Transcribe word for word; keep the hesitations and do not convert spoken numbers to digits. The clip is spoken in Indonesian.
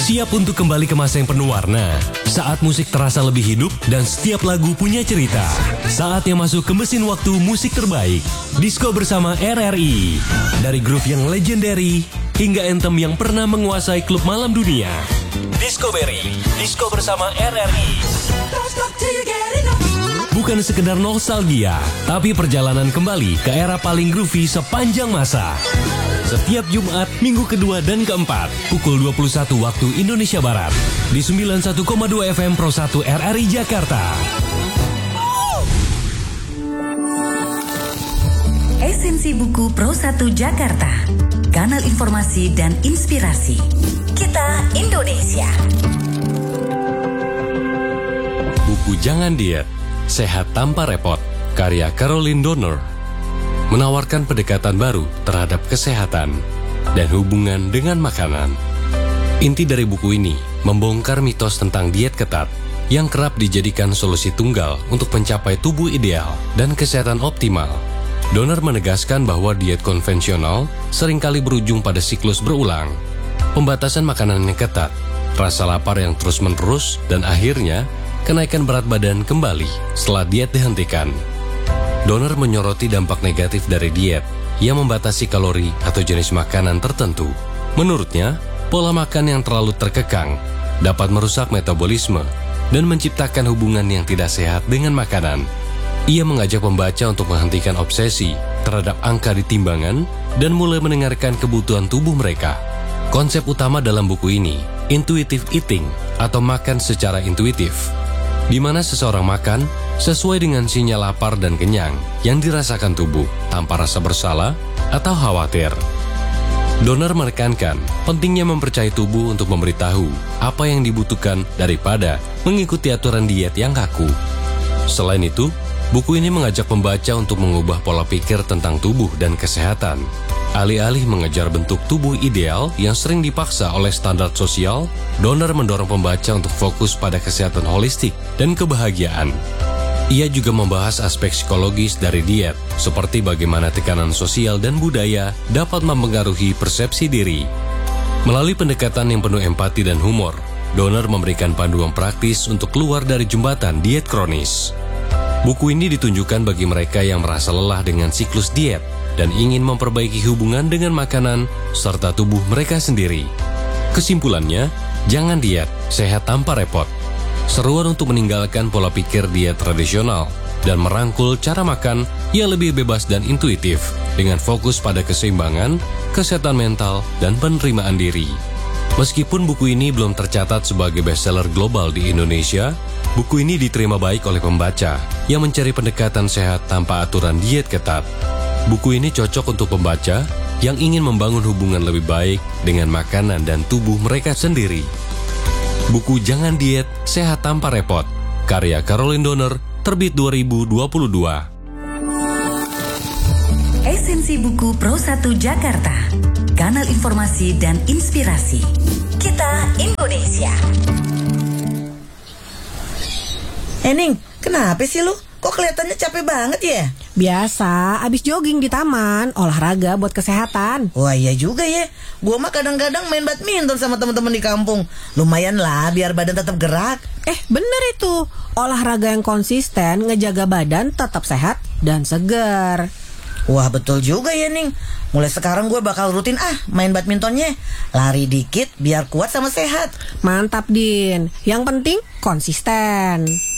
Siap untuk kembali ke masa yang penuh warna? Saat musik terasa lebih hidup dan setiap lagu punya cerita. Saatnya masuk ke mesin waktu musik terbaik. Disko bersama R R I. Dari grup yang legendary hingga anthem yang pernah menguasai klub malam dunia. Discovery, Disko bersama R R I. Bukan sekedar nostalgia, tapi perjalanan kembali ke era paling groovy sepanjang masa. Setiap Jumat, minggu kedua dan keempat, pukul dua puluh satu waktu Indonesia Barat, di sembilan puluh satu koma dua F M Pro satu R R I Jakarta. Esensi buku Pro satu Jakarta, kanal informasi dan inspirasi. Kita Indonesia. Buku Jangan Diet, Sehat Tanpa Repot, karya Caroline Donner, menawarkan pendekatan baru terhadap kesehatan dan hubungan dengan makanan. Inti dari buku ini membongkar mitos tentang diet ketat yang kerap dijadikan solusi tunggal untuk mencapai tubuh ideal dan kesehatan optimal. Donner menegaskan bahwa diet konvensional seringkali berujung pada siklus berulang, pembatasan makanan yang ketat, rasa lapar yang terus-menerus, dan akhirnya kenaikan berat badan kembali setelah diet dihentikan. Donner menyoroti dampak negatif dari diet yang membatasi kalori atau jenis makanan tertentu. Menurutnya, pola makan yang terlalu terkekang dapat merusak metabolisme dan menciptakan hubungan yang tidak sehat dengan makanan. Ia mengajak pembaca untuk menghentikan obsesi terhadap angka di timbangan dan mulai mendengarkan kebutuhan tubuh mereka. Konsep utama dalam buku ini, intuitive eating atau makan secara intuitif, di mana seseorang makan sesuai dengan sinyal lapar dan kenyang yang dirasakan tubuh tanpa rasa bersalah atau khawatir. Donner menekankan pentingnya mempercayai tubuh untuk memberitahu apa yang dibutuhkan daripada mengikuti aturan diet yang kaku. Selain itu, buku ini mengajak pembaca untuk mengubah pola pikir tentang tubuh dan kesehatan. Alih-alih mengejar bentuk tubuh ideal yang sering dipaksa oleh standar sosial, Donner mendorong pembaca untuk fokus pada kesehatan holistik dan kebahagiaan. Ia juga membahas aspek psikologis dari diet, seperti bagaimana tekanan sosial dan budaya dapat mempengaruhi persepsi diri. Melalui pendekatan yang penuh empati dan humor, Donner memberikan panduan praktis untuk keluar dari jembatan diet kronis. Buku ini ditunjukkan bagi mereka yang merasa lelah dengan siklus diet dan ingin memperbaiki hubungan dengan makanan serta tubuh mereka sendiri. Kesimpulannya, jangan diet, sehat tanpa repot. Seruan untuk meninggalkan pola pikir diet tradisional dan merangkul cara makan yang lebih bebas dan intuitif dengan fokus pada keseimbangan, kesehatan mental, dan penerimaan diri. Meskipun buku ini belum tercatat sebagai bestseller global di Indonesia, buku ini diterima baik oleh pembaca yang mencari pendekatan sehat tanpa aturan diet ketat. Buku ini cocok untuk pembaca yang ingin membangun hubungan lebih baik dengan makanan dan tubuh mereka sendiri. Buku Jangan Diet, Sehat Tanpa Repot, karya Caroline Donner, terbit dua ribu dua puluh dua. Esensi buku Pro satu Jakarta, kanal informasi dan inspirasi. Kita Indonesia. Ening, kenapa sih lu? Kok kelihatannya capek banget ya? Biasa, abis jogging di taman, olahraga buat kesehatan. Wah iya juga ya. Gua mah kadang-kadang main badminton sama teman-teman di kampung. Lumayan lah biar badan tetap gerak. Eh bener itu, olahraga yang konsisten ngejaga badan tetap sehat dan segar. Wah betul juga ya Ning. Mulai sekarang gue bakal rutin ah main badmintonnya. Lari dikit biar kuat sama sehat. Mantap Din, yang penting konsisten.